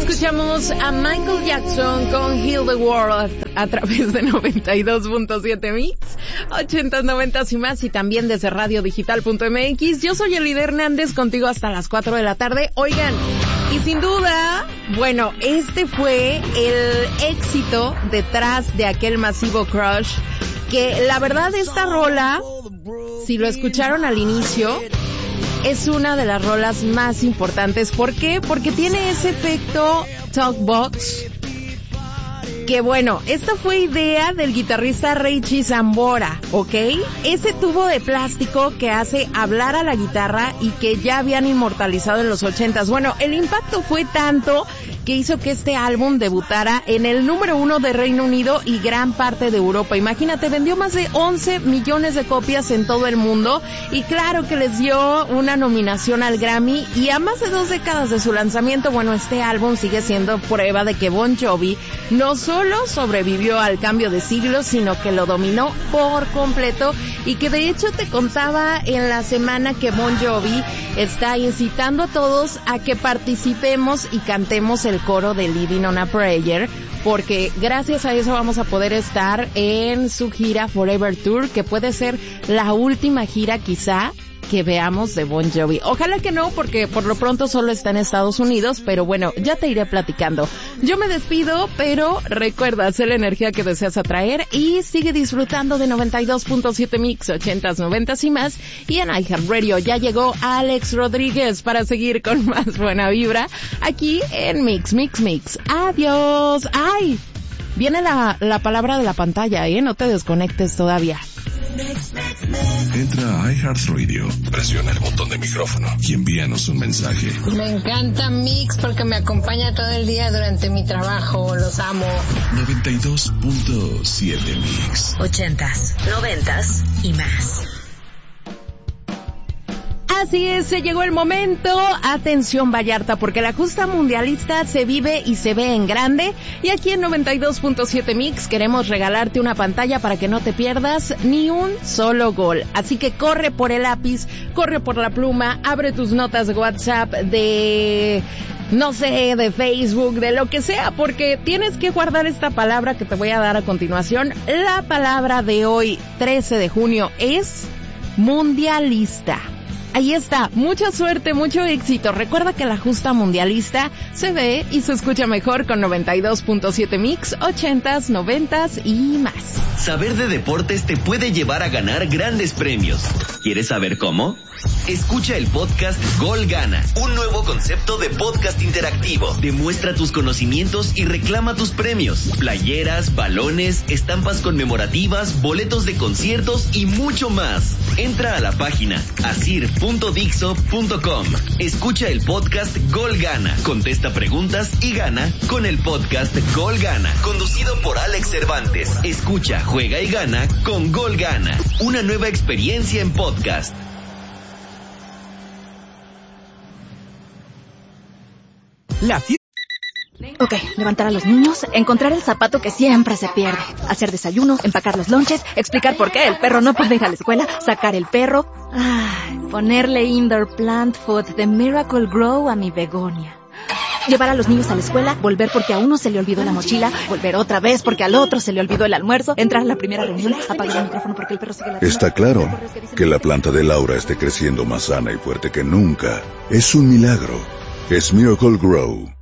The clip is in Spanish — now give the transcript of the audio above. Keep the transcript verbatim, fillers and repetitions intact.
Escuchamos a Michael Jackson con Heal the World a través de noventa y dos punto siete Mix, ochentas, noventas y más, y también desde radio digital punto m x. Yo soy Elida Hernández, contigo hasta las cuatro de la tarde. Oigan, y sin duda, bueno, este fue el éxito detrás de aquel masivo crush, que la verdad esta rola, si lo escucharon al inicio, es una de las rolas más importantes. ¿Por qué? Porque tiene ese efecto talkbox. Que bueno, esta fue idea del guitarrista Richie Sambora, ¿ok? Ese tubo de plástico que hace hablar a la guitarra y que ya habían inmortalizado en los ochentas. Bueno, el impacto fue tanto que hizo que este álbum debutara en el número uno de Reino Unido y gran parte de Europa. Imagínate, vendió más de once millones de copias en todo el mundo y claro que les dio una nominación al Grammy, y a más de dos décadas de su lanzamiento, bueno, este álbum sigue siendo prueba de que Bon Jovi no solo sobrevivió al cambio de siglo, sino que lo dominó por completo, y que de hecho te contaba en la semana que Bon Jovi está incitando a todos a que participemos y cantemos el coro de Living on a Prayer, porque gracias a eso vamos a poder estar en su gira Forever Tour, que puede ser la última gira quizá que veamos de Bon Jovi. Ojalá que no, porque por lo pronto solo está en Estados Unidos, pero bueno, ya te iré platicando. Yo me despido, pero recuerda hacer la energía que deseas atraer y sigue disfrutando de noventa y dos punto siete Mix, ochentas, noventas y más. Y en iHeartRadio ya llegó Alex Rodríguez para seguir con más buena vibra aquí en Mix, Mix, Mix. Adiós. ¡Ay! Viene la, la palabra de la pantalla, ¿eh? No te desconectes todavía. Entra a iHeartRadio, presiona el botón de micrófono y envíanos un mensaje. Me encanta Mix porque me acompaña todo el día durante mi trabajo, los amo. noventa y dos punto siete Mix. Ochentas, noventas y más. Así es, se llegó el momento. Atención Vallarta, porque la justa mundialista se vive y se ve en grande. Y aquí en noventa y dos punto siete Mix queremos regalarte una pantalla para que no te pierdas ni un solo gol. Así que corre por el lápiz, corre por la pluma, abre tus notas de WhatsApp, de... no sé, de Facebook, de lo que sea, porque tienes que guardar esta palabra que te voy a dar a continuación. La palabra de hoy, trece de junio, es mundialista. Ahí está, mucha suerte, mucho éxito. Recuerda que la justa mundialista se ve y se escucha mejor con noventa y dos punto siete Mix, ochentas, noventas y más. Saber de deportes te puede llevar a ganar grandes premios. ¿Quieres saber cómo? Escucha el podcast Gol Gana, un nuevo concepto de podcast interactivo. Demuestra tus conocimientos y reclama tus premios. Playeras, balones, estampas conmemorativas, boletos de conciertos y mucho más. Entra a la página asir punto dixo punto com. Escucha el podcast Gol Gana, contesta preguntas y gana con el podcast Gol Gana, conducido por Alex Cervantes. Escucha, juega y gana con Gol Gana, una nueva experiencia en podcast. La fi- Ok, levantar a los niños, encontrar el zapato que siempre se pierde, hacer desayuno, empacar los lonches, explicar por qué el perro no puede ir a la escuela, sacar el perro, ay, ponerle indoor plant food de Miracle Grow a mi begonia. Llevar a los niños a la escuela, volver porque a uno se le olvidó la mochila, volver otra vez porque al otro se le olvidó el almuerzo, entrar a la primera reunión, apagar el micrófono porque el perro sigue la... Está claro que la planta de Laura esté creciendo más sana y fuerte que nunca. Es un milagro. Es Miracle Grow.